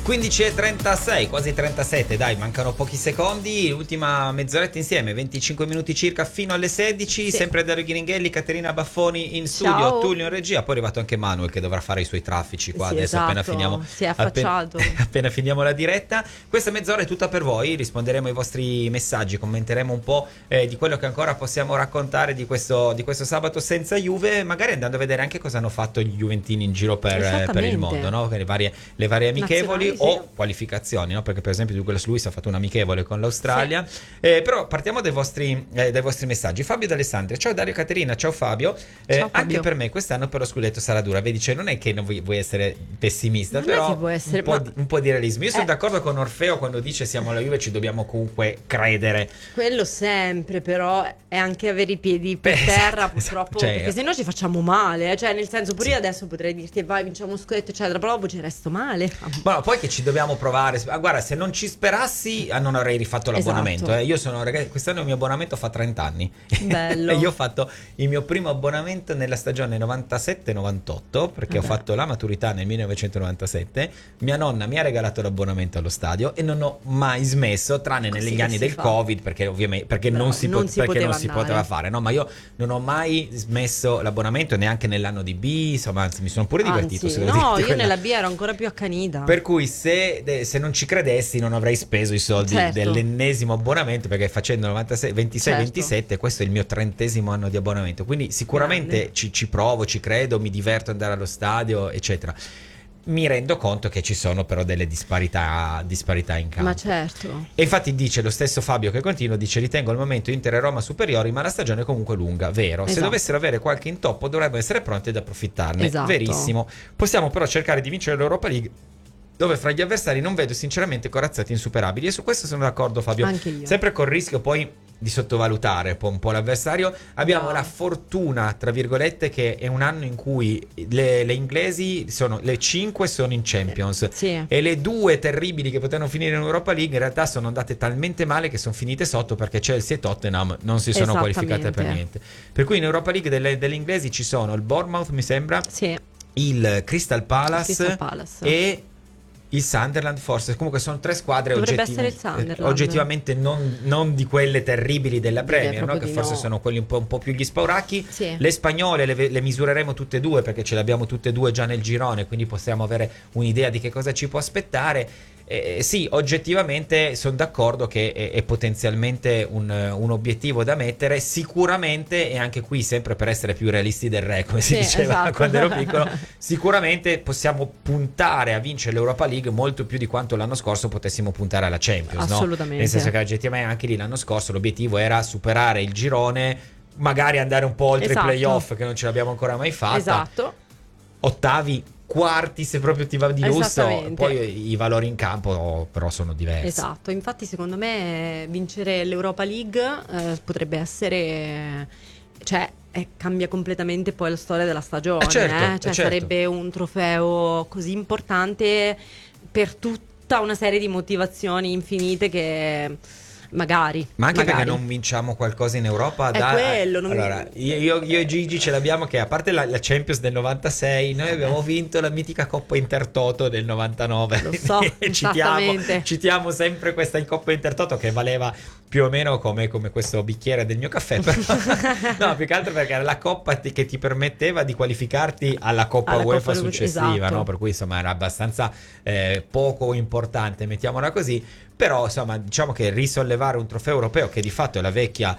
15:36, quasi 37, dai, mancano pochi secondi, ultima mezz'oretta insieme, 25 minuti circa fino alle 16, Sì. sempre Dario Ghiringhelli, Caterina Baffoni in studio, Ciao. Tullio in regia, poi è arrivato anche Manuel che dovrà fare i suoi traffici qua Sì, adesso esatto, appena finiamo. si è affacciato. Appena finiamo la diretta. Questa mezz'ora è tutta per voi, risponderemo ai vostri messaggi, commenteremo un po' di quello che ancora possiamo raccontare di questo sabato senza Juve, magari andando a vedere anche cosa hanno fatto gli juventini in giro per il Esattamente. mondo, no? Le varie amichevoli Nazionali, o sì. qualificazioni, no? Perché per esempio Douglas Luiz ha fatto un amichevole con l'Australia. Però partiamo dai vostri messaggi. Fabio D'Alessandria: ciao Dario, Caterina, ciao Fabio. Ciao, Fabio. Anche per me quest'anno per lo scudetto sarà dura. Vedi, cioè non è che non vuoi essere pessimista, Non è però che può essere, un po' di realismo. Io sono d'accordo con Orfeo quando dice siamo alla Juve, ci dobbiamo comunque credere. Quello sempre, però è anche avere i piedi per Beh, terra, esatto, purtroppo, cioè, perché se no ci facciamo male, cioè nel senso pure Sì. io adesso potrei dirti vai vinciamo uno scudetto eccetera, però dopo ci resto male. Ma poi che ci dobbiamo provare. Guarda, se non ci sperassi, non avrei rifatto l'abbonamento. Esatto. Io sono, ragazzi, quest'anno il mio abbonamento fa 30 anni. Bello. E io ho fatto il mio primo abbonamento nella stagione 97-98, perché ho fatto la maturità nel 1997. Mia nonna mi ha regalato l'abbonamento allo stadio e non ho mai smesso, tranne Così negli che anni si del fa. Covid, perché ovviamente perché Bravo, non si poteva poteva andare. fare, no? Ma io non ho mai smesso l'abbonamento, neanche nell'anno di B, insomma, anzi mi sono pure divertito. Anzi, se devo no, dirti io quella- nella B ero ancora più accanita. per cui se non ci credessi non avrei speso i soldi Certo. dell'ennesimo abbonamento, perché facendo 26-27 Certo. questo è il mio 30° anno di abbonamento, quindi sicuramente ci provo, ci credo, mi diverto ad andare allo stadio eccetera. Mi rendo conto che ci sono però delle disparità in campo. Ma certo. E infatti dice lo stesso Fabio che continua, dice ritengo al momento Inter e Roma superiori, ma la stagione è comunque lunga, vero? Se Esatto. dovessero avere qualche intoppo dovrebbero essere pronti ad approfittarne, Esatto. verissimo. Possiamo però cercare di vincere l'Europa League, dove fra gli avversari non vedo sinceramente corazzati insuperabili, e su questo sono d'accordo Fabio, Anche io. sempre col rischio poi di sottovalutare un po' l'avversario. Abbiamo No. la fortuna, tra virgolette, che è un anno in cui le inglesi le 5 sono in Champions. Sì. E le 2 terribili che potevano finire in Europa League in realtà sono andate talmente male che sono finite sotto, perché Chelsea e Tottenham non si sono qualificate per niente. Per cui in Europa League delle inglesi ci sono il Bournemouth, mi sembra, Sì. il Crystal Palace, Crystal Palace. e il Sunderland, forse. Comunque sono 3 squadre Dovrebbe essere il Sunderland. oggettivamente non di quelle terribili della Direi Premier, no? proprio Che di forse no. sono quelli un po' più gli spauracchi. Sì. Le spagnole le misureremo tutte e due, perché ce le abbiamo tutte e due già nel girone, quindi possiamo avere un'idea di che cosa ci può aspettare. Sì, oggettivamente sono d'accordo che è potenzialmente un obiettivo da mettere, sicuramente, e anche qui sempre per essere più realisti del re, come si Sì, diceva esatto. quando ero piccolo, sicuramente possiamo puntare a vincere l'Europa League molto più di quanto l'anno scorso potessimo puntare alla Champions, no? Assolutamente. Nel senso che oggettivamente anche lì l'anno scorso l'obiettivo era superare il girone, magari andare un po' oltre Esatto. i playoff, che non ce l'abbiamo ancora mai fatta. Esatto. Ottavi, quarti se proprio ti va di lusso, Esattamente. poi i valori in campo però sono diversi. Esatto, infatti secondo me vincere l'Europa League potrebbe essere, cioè cambia completamente poi la storia della stagione, certo, cioè certo. sarebbe un trofeo così importante per tutta una serie di motivazioni infinite che magari. Ma anche magari. perché non vinciamo qualcosa in Europa È quello, non mi- Allora, io e Gigi ce l'abbiamo, che a parte la Champions del 96, noi abbiamo vinto la mitica Coppa Intertoto del 99. Lo so, esattamente. Citiamo sempre questa in Coppa Intertoto, che valeva più o meno come questo bicchiere del mio caffè, però no, più che altro perché era la coppa che ti permetteva di qualificarti alla Coppa Alla UEFA Coppa successiva, esatto. no? Per cui insomma era abbastanza poco importante, mettiamola così. Però insomma diciamo che risollevare un trofeo europeo, che di fatto è la vecchia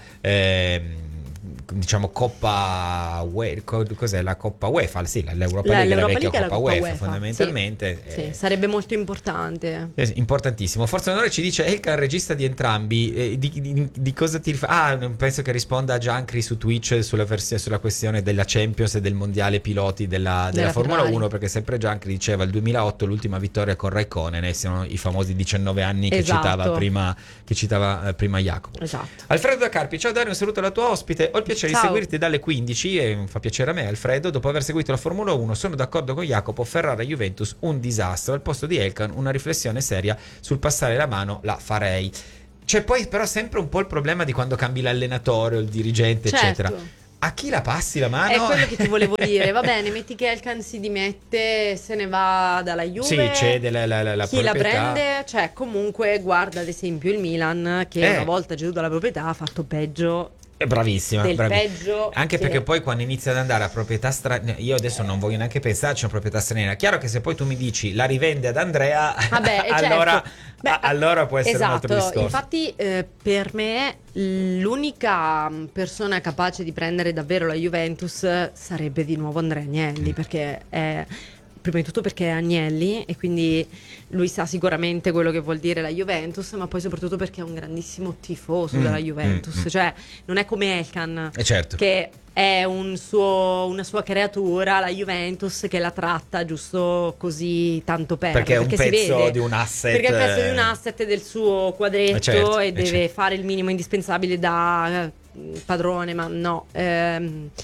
diciamo Coppa UEFA, cos'è la Coppa UEFA? Sì, l'Europa League è la vecchia League è la Coppa UEFA, fondamentalmente. Sì, sarebbe molto importante. Importantissimo. Forza Onore ci dice Elkan, regista di entrambi, di cosa ti rifà? Penso che risponda a Giancri su Twitch sulla questione della Champions e del mondiale piloti della Formula Ferrari. 1, perché sempre Giancri diceva il 2008 l'ultima vittoria con Raikkonen, e sono i famosi 19 anni che Esatto. citava prima Jacopo. Esatto. Alfredo da Carpi: ciao Dario, un saluto alla tua ospite, ho il piacere di Ciao. seguirti dalle 15 e fa piacere a me Alfredo. Dopo aver seguito la Formula 1 sono d'accordo con Jacopo, Ferrari-Juventus un disastro, al posto di Elkan una riflessione seria sul passare la mano la farei. C'è poi però sempre un po' il problema di quando cambi l'allenatore o il dirigente, Certo. eccetera. A chi la passi la mano? È quello che ti volevo dire. Va bene, metti che Elkan si dimette, se ne va dalla Juve. Sì, cede la chi proprietà. la prende? Cioè, comunque, guarda ad esempio il Milan, che una volta ceduto la proprietà ha fatto peggio. È bravissima, del peggio. Anche Sì. perché poi quando inizia ad andare a proprietà straniera, io adesso non voglio neanche pensarci a una proprietà straniera. Chiaro che se poi tu mi dici la rivende ad Andrea, Vabbè, allora, certo. allora può essere un altro Esatto, discorso. infatti per me l'unica persona capace di prendere davvero la Juventus sarebbe di nuovo Andrea Agnelli, perché è, prima di tutto perché è Agnelli e quindi lui sa sicuramente quello che vuol dire la Juventus, ma poi soprattutto perché è un grandissimo tifoso della Juventus, cioè non è come Elkan, certo. che è una sua creatura, la Juventus, che la tratta giusto così tanto perché è un si pezzo vede, di un asset, perché è il pezzo di un asset del suo quadretto, certo, e deve certo. fare il minimo indispensabile da padrone, ma no, è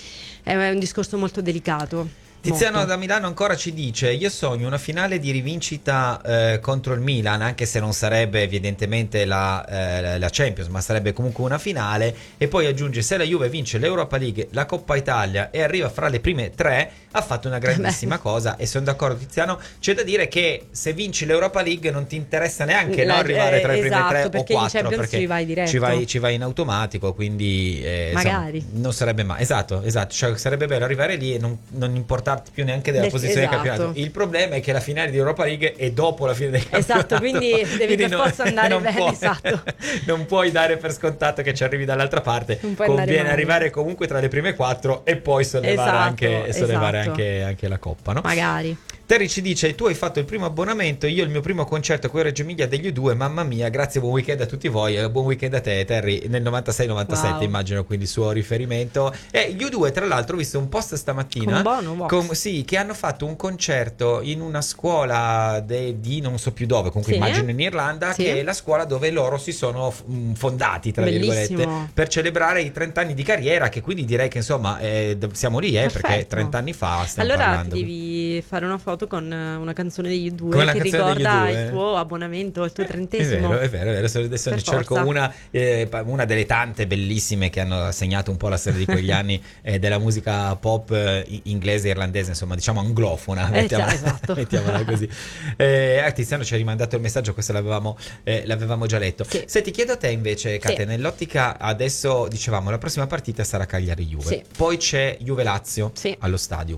un discorso molto delicato. Tiziano molto. da Milano ancora ci dice: io sogno una finale di rivincita contro il Milan, anche se non sarebbe evidentemente la Champions, ma sarebbe comunque una finale. E poi aggiunge: se la Juve vince l'Europa League, la Coppa Italia e arriva fra le prime 3, ha fatto una grandissima cosa. E sono d'accordo, Tiziano. C'è da dire che se vinci l'Europa League non ti interessa neanche arrivare tra le prime 3 o perché 4, in Champions perché ci vai diretto, ci vai in automatico, quindi magari insomma, non sarebbe mai esatto, cioè sarebbe bello arrivare lì e non importarti più neanche della posizione del campionato. Il problema è che la finale di Europa League è dopo la fine del campionato, esatto, quindi devi per forza andare bene, esatto. Non puoi dare per scontato che ci arrivi dall'altra parte, conviene arrivare comunque tra le prime 4 e poi sollevare anche la Coppa, no? Magari. Terry ci dice: tu hai fatto il primo abbonamento, io il mio primo concerto con Reggio Emilia degli U2, mamma mia, grazie, buon weekend a tutti voi, buon weekend a te Terry, nel 96-97 wow. Immagino quindi il suo riferimento. E gli U2 tra l'altro ho visto un post stamattina sì, che hanno fatto un concerto in una scuola di non so più dove, comunque immagino in Irlanda, che è la scuola dove loro si sono fondati tra virgolette per celebrare i 30 anni di carriera, che quindi direi che insomma siamo lì perché 30 anni fa stiamo parlando. Ti devi fare una foto con una canzone degli U2 che ricorda il tuo abbonamento, il tuo 30esimo. È vero. Adesso ne cerco una delle tante bellissime che hanno segnato un po' la storia di quegli anni della musica pop inglese e irlandese, insomma diciamo anglofona, mettiamola così. Tiziano ci ha rimandato il messaggio, questo l'avevamo già letto. Se ti chiedo a te invece, Kate, nell'ottica adesso dicevamo la prossima partita sarà Cagliari-Juve, poi c'è Juve-Lazio allo Stadium.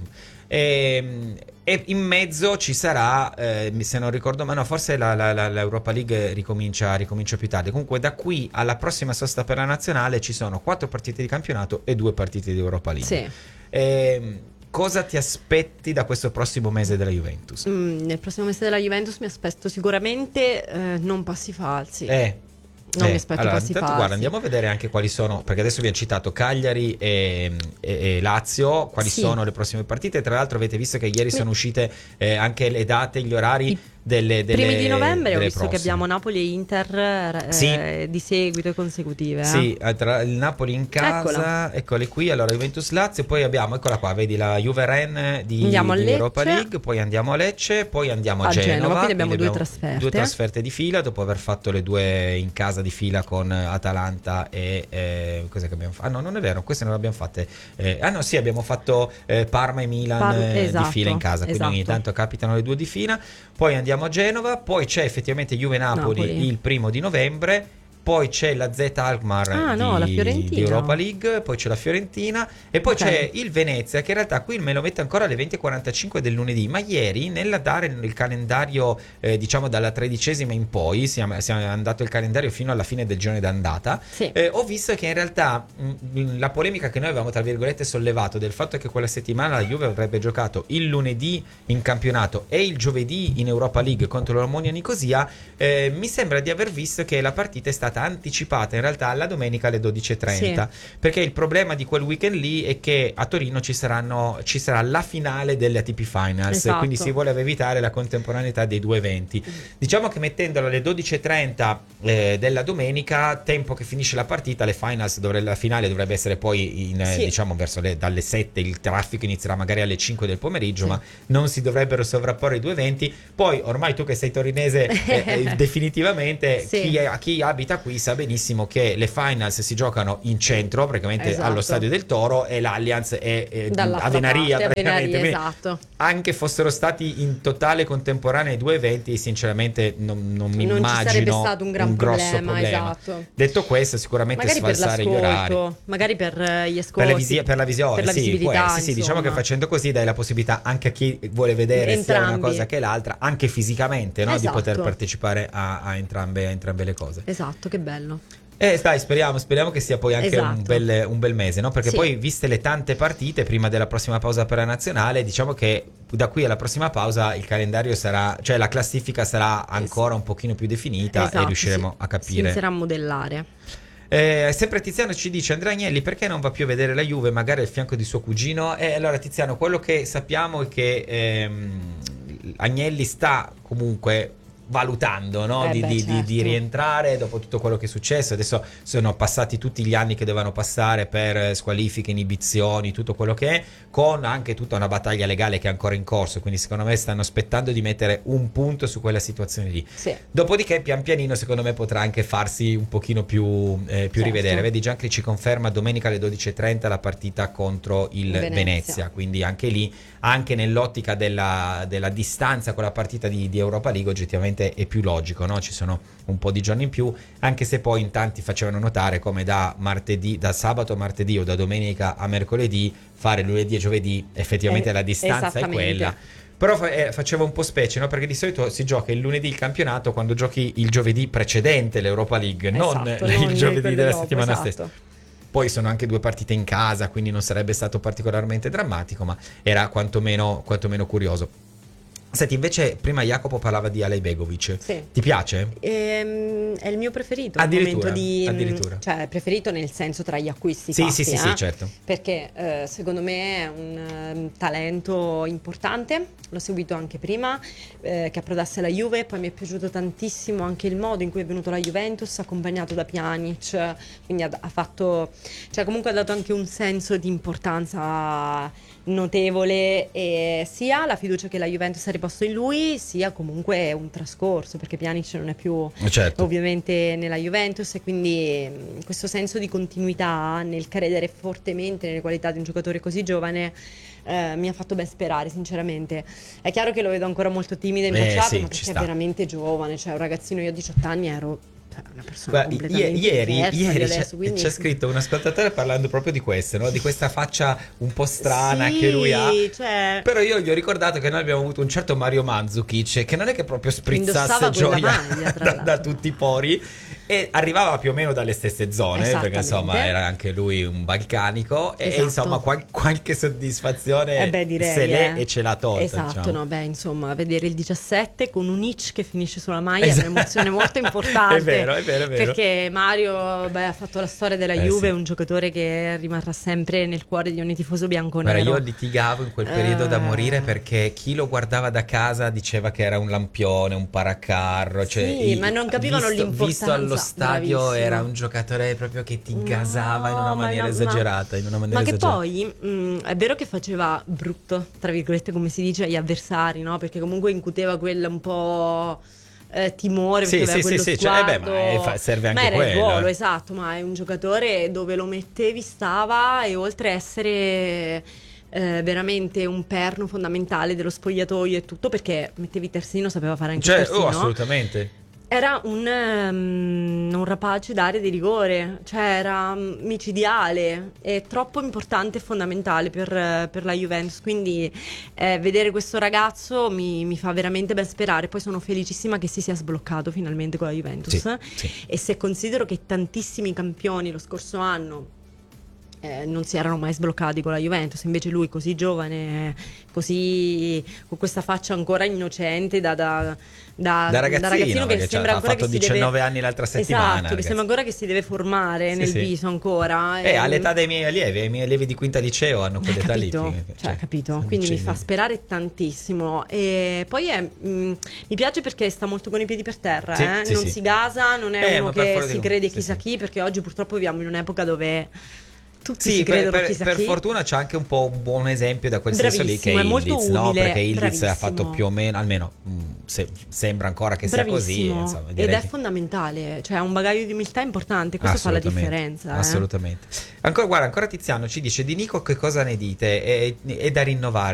E in mezzo ci sarà, se non ricordo male, no, forse l'Europa League ricomincia più tardi. Comunque da qui alla prossima sosta per la nazionale ci sono 4 partite di campionato e 2 partite di Europa League. Cosa ti aspetti da questo prossimo mese della Juventus? Nel prossimo mese della Juventus mi aspetto sicuramente non passi falsi. Non mi aspetto passi falsi. Guarda, andiamo a vedere anche quali sono, perché adesso vi ho citato Cagliari e Lazio, quali sono le prossime partite. Tra l'altro avete visto che ieri sono uscite anche le date, gli orari delle primi di novembre. Ho visto prossime. che abbiamo Napoli e Inter di seguito e consecutive. Sì, tra il Napoli in casa, eccole qui. Allora Juventus Lazio, poi abbiamo, eccola qua, vedi la Juve Rennes di Europa League, poi andiamo a Lecce, poi andiamo a Genova. Quindi abbiamo due trasferte di fila dopo aver fatto le 2 in casa di fila con Atalanta e cos'è che abbiamo fatto? Ah no, non è vero, queste non le abbiamo fatte. Abbiamo fatto Parma e Milan di fila in casa, quindi ogni tanto capitano le 2 di fila. Poi andiamo a Genova, poi c'è effettivamente Juve-Napoli il 1 di novembre, poi c'è la Z Alkmaar di Europa League, poi c'è la Fiorentina e poi c'è il Venezia, che in realtà qui me lo mette ancora alle 20:45 del lunedì, ma ieri nel dare il calendario diciamo dalla 13ª in poi siamo andato il calendario fino alla fine del girone d'andata, ho visto che in realtà la polemica che noi avevamo tra virgolette sollevato del fatto che quella settimana la Juve avrebbe giocato il lunedì in campionato e il giovedì in Europa League contro l'Omonia Nicosia, mi sembra di aver visto che la partita è stata anticipata in realtà alla domenica alle 12:30, perché il problema di quel weekend lì è che a Torino ci sarà la finale delle ATP Finals, quindi si voleva evitare la contemporaneità dei 2 eventi. Diciamo che mettendolo alle 12:30 della domenica, tempo che finisce la partita, la finale dovrebbe essere poi diciamo verso dalle 7, il traffico inizierà magari alle 5 del pomeriggio, ma non si dovrebbero sovrapporre i 2 eventi. Poi ormai tu che sei torinese definitivamente chi abita qui sa benissimo che le finals si giocano in centro, praticamente allo Stadio del Toro, e l'Allianz è a Venaria, praticamente. Esatto. Anche fossero stati in totale contemporanei 2 eventi, sinceramente non mi non immagino ci sarebbe stato un grosso problema. Esatto. Detto questo, sicuramente magari sfalsare gli orari, magari per gli ascolti, per la visione, per la visibilità, sì, diciamo che facendo così dai la possibilità anche a chi vuole vedere sia una cosa che l'altra, anche fisicamente, no? Di poter partecipare a entrambe le cose. Esatto, che bello. Dai, speriamo che sia poi anche un bel mese, no? Perché poi, viste le tante partite prima della prossima pausa per la nazionale, diciamo che da qui alla prossima pausa il calendario sarà, cioè la classifica sarà ancora un pochino più definita, e riusciremo a capire. Si inizierà a modellare. Sempre Tiziano ci dice: Andrea Agnelli perché non va più a vedere la Juve, magari al fianco di suo cugino? Allora Tiziano, quello che sappiamo è che Agnelli sta comunque valutando, no? Di rientrare dopo tutto quello che è successo. Adesso sono passati tutti gli anni che dovevano passare per squalifiche, inibizioni, tutto quello che è, con anche tutta una battaglia legale che è ancora in corso, quindi secondo me stanno aspettando di mettere un punto su quella situazione lì. Dopodiché pian pianino secondo me potrà anche farsi un pochino più rivedere. Vedi, Giancri ci conferma domenica alle 12:30 la partita contro il Venezia, quindi anche lì, anche nell'ottica della distanza con la partita di Europa League, oggettivamente è più logico, no? Ci sono un po' di giorni in più, anche se poi in tanti facevano notare come da sabato a martedì o da domenica a mercoledì fare lunedì e giovedì effettivamente la distanza è quella. Però faceva un po' specie, no? Perché di solito si gioca il lunedì il campionato quando giochi il giovedì precedente l'Europa League, non il giovedì della settimana stessa. Poi sono anche 2 partite in casa, quindi non sarebbe stato particolarmente drammatico, ma era quantomeno curioso. Senti, invece prima Jacopo parlava di Alej Begovic. Ti piace? È il mio preferito. Addirittura. Cioè, preferito nel senso tra gli acquisti sì, fatti, sì, certo. Perché secondo me è un talento importante. L'ho seguito anche prima che approdasse alla Juve. Poi mi è piaciuto tantissimo anche il modo in cui è venuto la Juventus, accompagnato da Pjanic. Quindi ha fatto, cioè comunque ha dato anche un senso di importanza notevole, e sia la fiducia che la Juventus ha riposto in lui, sia comunque un trascorso, perché Pjanic non è più ovviamente nella Juventus, e quindi questo senso di continuità nel credere fortemente nelle qualità di un giocatore così giovane mi ha fatto ben sperare, sinceramente. È chiaro che lo vedo ancora molto timido e impacciato, ma perché è veramente giovane, cioè un ragazzino. Io a 18 anni ero una persona completamente diversa, ieri c'è scritto un ascoltatore parlando proprio di questo, no? Di questa faccia un po' strana che lui ha, però io gli ho ricordato che noi abbiamo avuto un certo Mario Mandzukic che non è che proprio sprizzasse gioia da tutti i pori, e arrivava più o meno dalle stesse zone, perché insomma era anche lui un balcanico, e insomma qualche soddisfazione se l'è e ce l'ha tolta, diciamo. Insomma, vedere il 17 con un Ic che finisce sulla maglia è un'emozione molto importante. È vero. Perché Mario ha fatto la storia della Juve, è un giocatore che rimarrà sempre nel cuore di ogni tifoso bianconero. Io litigavo in quel periodo da morire, perché chi lo guardava da casa diceva che era un lampione, un paracarro, ma non capivano l'importanza. Visto allo stadio era un giocatore proprio che ti gasava in una maniera esagerata, che poi è vero che faceva brutto, tra virgolette, come si dice, agli avversari, no? Perché comunque incuteva quel un po' timore, perché aveva quello sguardo, serve anche quello. Ma era il ruolo, esatto, ma è un giocatore dove lo mettevi stava, e oltre a essere veramente un perno fondamentale dello spogliatoio e tutto, perché mettevi terzino, sapeva fare anche terzino. Assolutamente. Era un rapace d'area di rigore, cioè era micidiale, è troppo importante e fondamentale per la Juventus, quindi vedere questo ragazzo mi fa veramente ben sperare. Poi sono felicissima che si sia sbloccato finalmente con la Juventus, e se considero che tantissimi campioni lo scorso anno non si erano mai sbloccati con la Juventus, invece lui così giovane, così con questa faccia ancora innocente da ragazzino che sembra ancora ha fatto che 19 anni l'altra settimana, esatto, che sembra ancora che si deve formare nel viso ancora, all'età dei miei allievi di quinta liceo hanno quell'età lì, capito? Quindi mi fa sperare tantissimo, e poi mi piace perché sta molto con i piedi per terra, si gasa, non è uno che si crede chissà chi, perché oggi purtroppo viviamo in un'epoca dove tutti sì, si credono per chissà chi. fortuna c'è anche un po' un buon esempio da quel senso lì, che è Bravissimo, è molto Ildiz, no? umile, Perché Ildiz ha bravissimo. fatto più o meno, almeno sembra ancora che sia così, Bravissimo. insomma, Ed direi è fondamentale, cioè ha un bagaglio di umiltà importante, questo fa la differenza. Assolutamente. Ancora Tiziano ci dice: di Nico che cosa ne dite? È da rinnovare.